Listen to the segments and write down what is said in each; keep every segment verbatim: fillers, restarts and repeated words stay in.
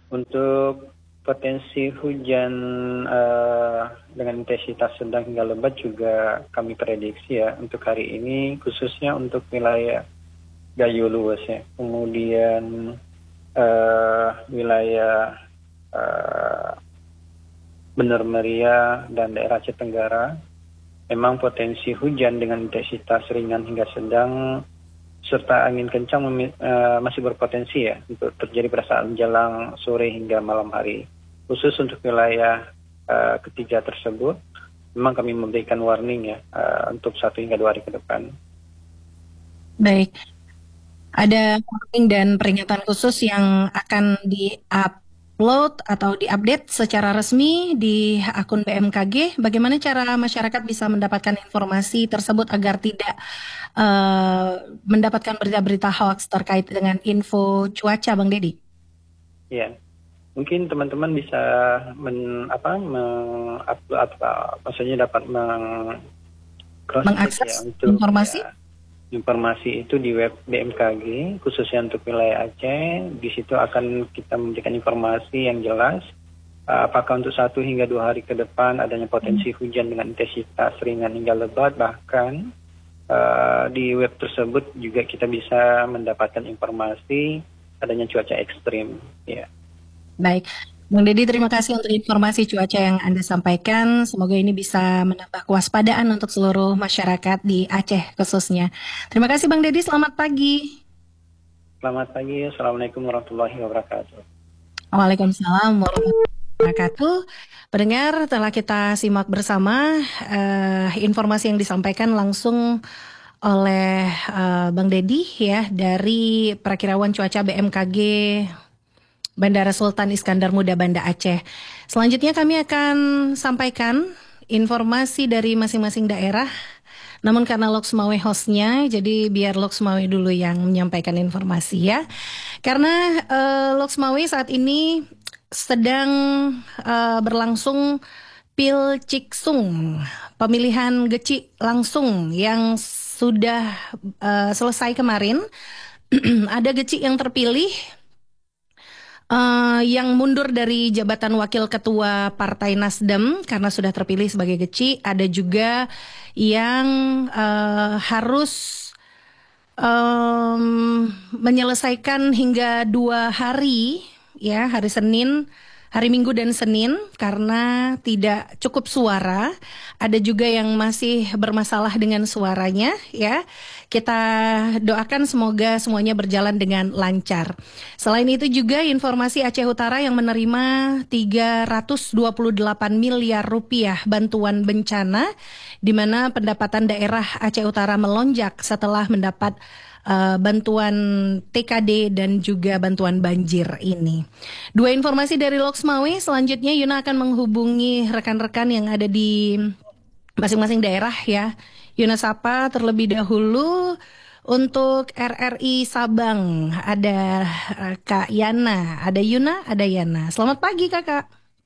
Untuk potensi hujan uh, dengan intensitas sedang hingga lebat juga kami prediksi ya untuk hari ini, khususnya untuk wilayah Gayo Luas ya. Kemudian uh, wilayah uh, Bener Meriah dan daerah Aceh Tenggara, memang potensi hujan dengan intensitas ringan hingga sedang serta angin kencang uh, masih berpotensi ya untuk terjadi pada saat menjelang sore hingga malam hari. Khusus untuk wilayah uh, ketiga tersebut, memang kami memberikan warning ya uh, untuk satu hingga dua hari ke depan. Baik, ada warning dan peringatan khusus yang akan di-upload atau di-update secara resmi di akun B M K G. Bagaimana cara masyarakat bisa mendapatkan informasi tersebut agar tidak Uh, mendapatkan berita-berita hoax terkait dengan info cuaca, Bang Dedi? Ya, mungkin teman-teman bisa men, apa, meng, apa, maksudnya dapat meng, mengakses ya, untuk, informasi ya, informasi itu di web B M K G, khususnya untuk wilayah Aceh. Di situ akan kita memberikan informasi yang jelas, uh, apakah untuk satu hingga dua hari ke depan adanya potensi hujan dengan intensitas ringan hingga lebat, bahkan Uh, di web tersebut juga kita bisa mendapatkan informasi adanya cuaca ekstrim. Ya. Baik, Bang Dedi, terima kasih untuk informasi cuaca yang Anda sampaikan. Semoga ini bisa menambah kewaspadaan untuk seluruh masyarakat di Aceh khususnya. Terima kasih Bang Dedi, selamat pagi. Selamat pagi, Assalamualaikum warahmatullahi wabarakatuh. Waalaikumsalam warahmatullahi wabarakatuh. Pendengar, telah kita simak bersama uh, informasi yang disampaikan langsung oleh uh, Bang Dedi ya dari Perakirawan Cuaca B M K G Bandara Sultan Iskandar Muda Banda Aceh. Selanjutnya kami akan sampaikan informasi dari masing-masing daerah. Namun karena Loksmawe hostnya, jadi biar Loksmawe dulu yang menyampaikan informasi ya. Karena uh, Loksmawe saat ini sedang uh, berlangsung Pilciksung, pemilihan geci langsung yang sudah uh, selesai kemarin. Ada geci yang terpilih uh, yang mundur dari jabatan wakil ketua Partai Nasdem karena sudah terpilih sebagai geci. Ada juga yang uh, harus um, menyelesaikan hingga dua hari. Ya, hari Senin, hari Minggu dan Senin karena tidak cukup suara. Ada juga yang masih bermasalah dengan suaranya ya. Kita doakan semoga semuanya berjalan dengan lancar. Selain itu juga informasi Aceh Utara yang menerima tiga ratus dua puluh delapan miliar rupiah bantuan bencana, di mana pendapatan daerah Aceh Utara melonjak setelah mendapat Uh, bantuan T K D dan juga bantuan banjir ini. Dua informasi dari Loksmawe. Selanjutnya Yuna akan menghubungi rekan-rekan yang ada di masing-masing daerah ya. Yuna sapa terlebih dahulu untuk R R I Sabang. Ada uh, Kak Yana, ada Yuna, ada Yana. Selamat pagi Kakak.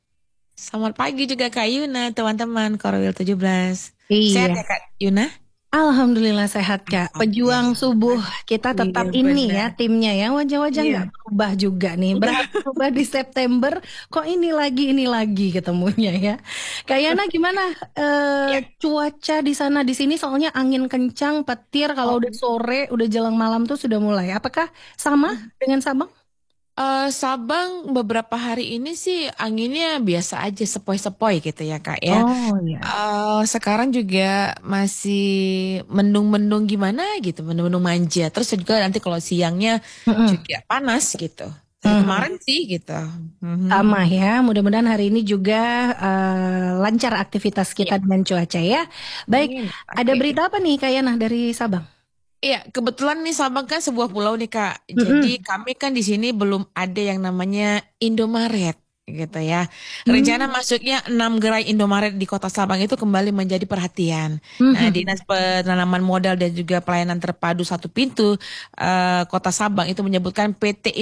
Selamat pagi juga Kak Yuna, teman-teman Korwil tujuh belas. Iya. Sehat ya Kak Yuna? Alhamdulillah sehat Kak. Pejuang subuh kita tetap Iya, ini benar. ya timnya ya. Wajah-wajah nggak Iya. berubah juga nih. Berharap berubah di September. Kok ini lagi ini lagi ketemunya ya. Kak Yana gimana eh, Iya. cuaca di sana? Di sini soalnya angin kencang, petir. Kalau udah sore, udah jelang malam tuh sudah mulai. Apakah sama dengan Sabang? Eh, Sabang beberapa hari ini sih anginnya biasa aja, sepoi-sepoi gitu ya Kak ya. Oh iya. Eh, sekarang juga masih mendung-mendung gimana gitu, mendung-mendung manja. Terus juga nanti kalau siangnya Mm-mm. juga panas gitu. Dari Mhm. kemarin sih gitu. Mhm. Sama ya, mudah-mudahan hari ini juga eh, lancar aktivitas kita dengan cuaca ya. Baik, Amin. ada Oke. berita apa nih Kak Yana dari Sabang? Iya, kebetulan nih Sabang kan sebuah pulau nih Kak. Mm-mm. Jadi kami kan di sini belum ada yang namanya Indomaret gitu ya. Rencana masuknya enam gerai Indomaret di Kota Sabang itu kembali menjadi perhatian. Nah, Mhm. Dinas Penanaman Modal dan juga Pelayanan Terpadu Satu Pintu eh, Kota Sabang itu menyebutkan P T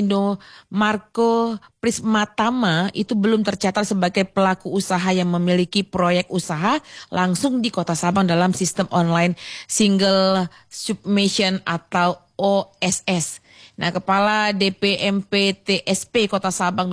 Indomarko Prismatama itu belum tercatat sebagai pelaku usaha yang memiliki proyek usaha langsung di Kota Sabang dalam sistem online Single Submission atau O S S. Nah, Kepala D P M P T S P Kota Sabang